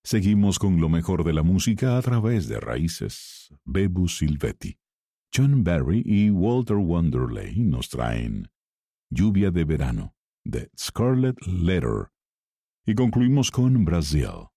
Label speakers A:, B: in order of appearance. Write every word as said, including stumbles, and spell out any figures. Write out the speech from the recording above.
A: Seguimos con lo mejor de la música a través de Raíces. Bebu Silvetti, John Barry y Walter Wanderley nos traen Lluvia de Verano, de Scarlet Letter. Y concluimos con Brasil,